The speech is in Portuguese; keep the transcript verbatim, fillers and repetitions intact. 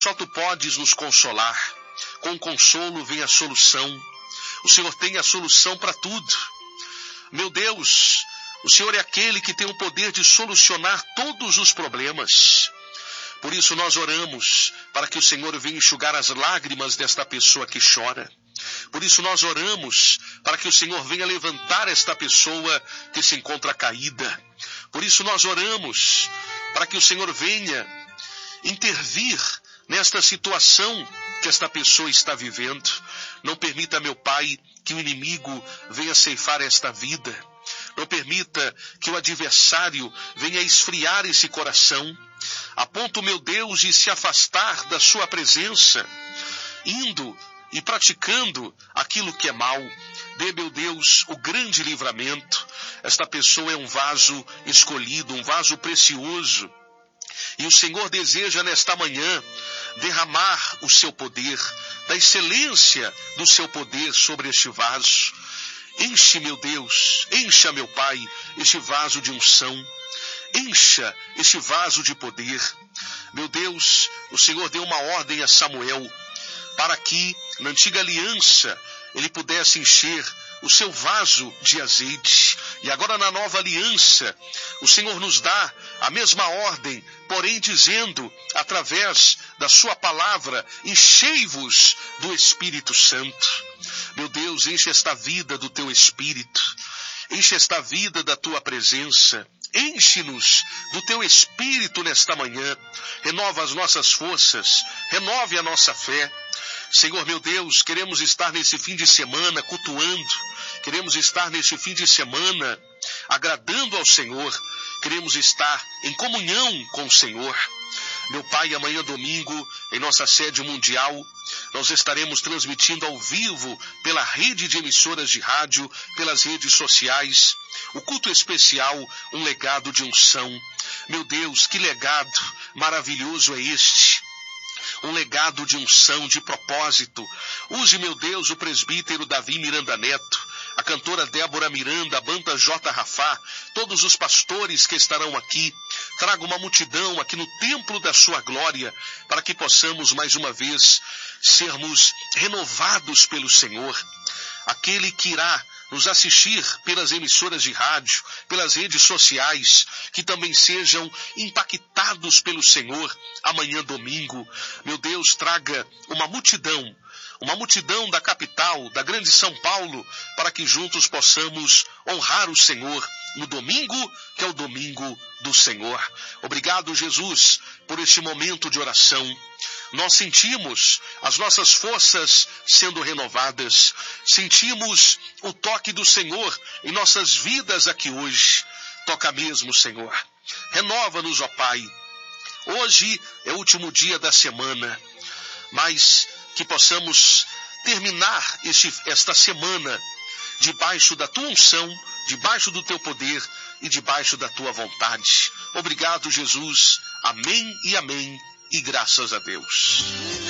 Só tu podes nos consolar. Com o consolo vem a solução. O Senhor tem a solução para tudo. Meu Deus, o Senhor é aquele que tem o poder de solucionar todos os problemas. Por isso nós oramos para que o Senhor venha enxugar as lágrimas desta pessoa que chora. Por isso nós oramos para que o Senhor venha levantar esta pessoa que se encontra caída. Por isso nós oramos para que o Senhor venha intervir nesta situação que esta pessoa está vivendo. Não permita, meu Pai, que o inimigo venha ceifar esta vida. Não permita que o adversário venha esfriar esse coração, a ponto, meu Deus, de se afastar da sua presença, indo e praticando aquilo que é mal. Dê, meu Deus, o grande livramento. Esta pessoa é um vaso escolhido, um vaso precioso. E o Senhor deseja nesta manhã derramar o seu poder, da excelência do seu poder sobre este vaso. Enche, meu Deus, encha, meu Pai, este vaso de unção. Encha este vaso de poder. Meu Deus, o Senhor deu uma ordem a Samuel para que, na antiga aliança, ele pudesse encher o seu vaso de azeite. E agora na nova aliança, o Senhor nos dá a mesma ordem, porém dizendo, através da sua palavra, enchei-vos do Espírito Santo. Meu Deus, enche esta vida do teu Espírito, enche esta vida da tua presença. Enche-nos do teu Espírito nesta manhã, renova as nossas forças, renove a nossa fé. Senhor meu Deus, queremos estar nesse fim de semana cultuando, queremos estar nesse fim de semana agradando ao Senhor, queremos estar em comunhão com o Senhor. Meu Pai, amanhã domingo, em nossa sede mundial, nós estaremos transmitindo ao vivo pela rede de emissoras de rádio, pelas redes sociais, o culto especial, um legado de unção. Meu Deus, que legado maravilhoso é este! Um legado de unção, de propósito. Use, meu Deus, o presbítero Davi Miranda Neto, a cantora Débora Miranda, a banda J. Rafá, todos os pastores que estarão aqui. Traga uma multidão aqui no templo da sua glória, para que possamos mais uma vez sermos renovados pelo Senhor. Aquele que irá nos assistir pelas emissoras de rádio, pelas redes sociais, que também sejam impactados pelo Senhor amanhã domingo. Meu Deus, traga uma multidão, uma multidão da capital, da grande São Paulo, para que juntos possamos honrar o Senhor no domingo, que é o domingo do Senhor. Obrigado, Jesus, por este momento de oração. Nós sentimos as nossas forças sendo renovadas. Sentimos o toque do Senhor em nossas vidas aqui hoje. Toca mesmo, Senhor. Renova-nos, ó Pai. Hoje é o último dia da semana, mas que possamos terminar este, esta semana debaixo da tua unção, debaixo do teu poder e debaixo da tua vontade. Obrigado, Jesus. Amém e amém. E graças a Deus.